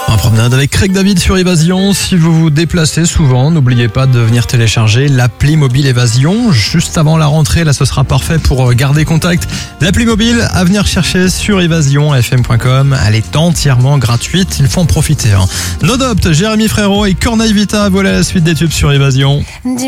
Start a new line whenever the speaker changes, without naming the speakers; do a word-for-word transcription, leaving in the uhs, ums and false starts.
En promenade avec Craig David sur Évasion. Si vous vous déplacez souvent, n'oubliez pas de venir télécharger l'appli mobile Évasion. Juste avant la rentrée, là ce sera parfait pour garder contact. L'appli mobile à venir chercher sur évasion f m point com. Elle est entièrement gratuite, il faut en profiter. Hein. Nodopt, Jérémy Frérot et Corneille Vita, voilà la suite des tubes sur Évasion.